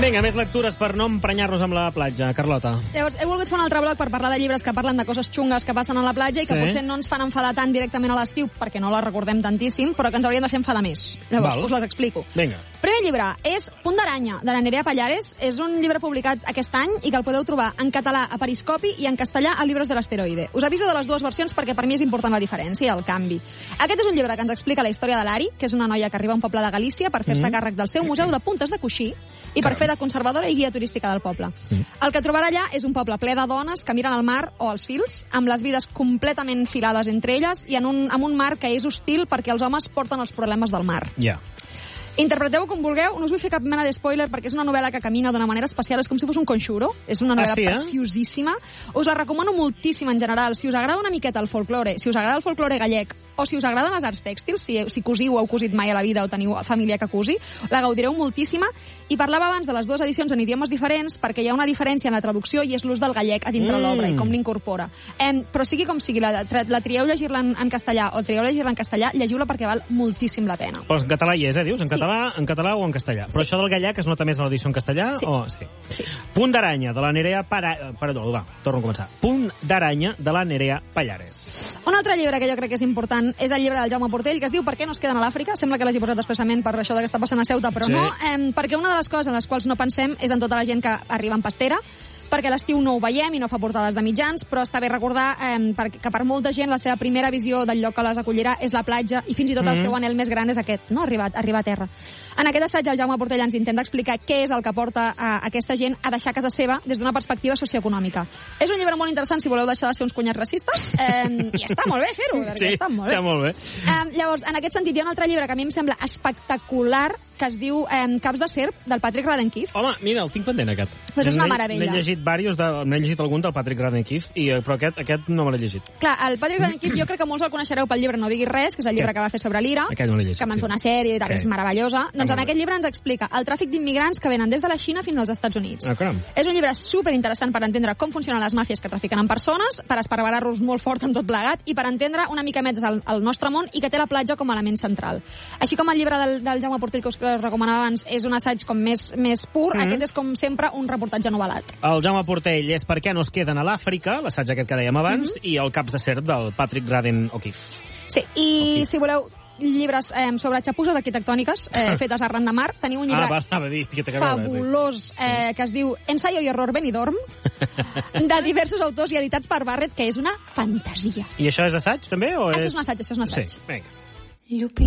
Vinga, més lectures per no emprenyar-nos amb la platja. Carlota. Llavors, he volgut fer un altre bloc per parlar de llibres que parlen de coses xungues que passen a la platja i que potser no ens fan enfadar tant directament a l'estiu, perquè no les recordem tantíssim, però que ens haurien de fer enfadar més. Llavors, us les explico. Vinga. Primer llibre és Punt d'aranya, de la Nerea Pallares. És un llibre publicat aquest any i que el podeu trobar en català a Periscopi i en castellà a Libros de l'Asteroide. Us aviso de les dues versions perquè per mi és important la diferència, el canvi. Aquest és un llibre que ens explica la història de l'Ari, que és una noia que arriba a un poble de Galícia per fer-se càrrec del seu museu de puntes de coixí i per fer de conservadora i guia turística del poble. El que trobarà allà és un poble ple de dones que miren al mar o als fils, amb les vides completament filades entre elles i amb un mar que és hostil perquè els homes porten els problemes del mar. Ja. Interpreteu-ho com vulgueu, no us vull fer cap mena de spoiler perquè és una novel·la que camina d'una manera especial, és com si fos un conxuro, és una novel·la preciosíssima. Us la recomano moltíssim en general, si us agrada una miqueta el folklore, si us agrada el folklore gallec, o si us agraden les arts tèxtils, si cosiu o heu cosit mai a la vida o teniu família que cosi, la gaudireu moltíssima. I parlava abans de les dues edicions en idiomes diferents perquè hi ha una diferència en la traducció i és l'ús del gallec a dintre l'obra i com l'incorpora. Però sigui com sigui, la trieu llegir-la en castellà o trieu llegir-la en castellà, llegiu-la perquè val moltíssim la pena. Però en català hi és, dius? En català o en castellà? Però això del gallec es nota més a l'edició en castellà? Sí. Punt d'aranya, de la Nerea torno a començar. Punt d'aranya, de la Nerea Pallares. Un altre llibre que jo crec que és important és el llibre del Jaume Portell, que es diu Per què no es queden a l'Àfrica? Sembla que l'hagi posat expressament per això que està passant a Ceuta, però no, perquè una de les coses en les quals no pensem és en tota la gent que arriba en pastera, perquè a l'estiu no ho veiem i no fa portades de mitjans, però està bé recordar que per molta gent la seva primera visió del lloc que les acollirà és la platja i fins i tot el seu anhel més gran és aquest, no? Arribar a terra. En aquest assaig el Jaume Portell ens intenta explicar què és el que porta aquesta gent a deixar casa seva des d'una perspectiva socioeconòmica. És un llibre molt interessant si voleu deixar de ser uns cunyats racistes i està molt bé fer-ho, perquè està molt bé. Llavors, en aquest sentit, hi ha un altre llibre que a mi em sembla espectacular que es diu Caps de serp, del Patrick Radden-Keefe. Home, mira, el tinc pendent, aquest. Pues és una meravella. N'he llegit algun del Patrick Radden-Keefe, però aquest no me l'he llegit. Clar, el Patrick Radden-Keefe jo crec que molts el coneixereu pel llibre No diguis res, que és el llibre que va fer sobre l'Ira, que van fer una sèrie i tal, és meravellosa. Doncs en aquest llibre ens explica el tràfic d'immigrants que venen des de la Xina fins als Estats Units. És un llibre superinteressant per entendre com funcionen les màfies que trafiquen amb persones, per esparverar-los molt fort en tot plegat i per entendre una mica més el nostre món i que té la platja com a element central. Així com el llibre del Jaume Portell que us recomanava abans és un assaig com més pur, aquest és com sempre un reportatge novel·lat. El Jaume Portell és Per què no es queden a l'Àfrica, l'assaig aquest que dèiem abans, i el Caps de serp del Patrick Radden-Keefe. Sí, i si voleu llibres sobre xapusses arquitectòniques fetes arran de mar, teniu un llibre fabulós que es diu Ensayo y error Benidorm, de diversos autors i editats per Barrett, que és una fantasia. I això és assaig, també? Això és un assaig, Sí, vinga.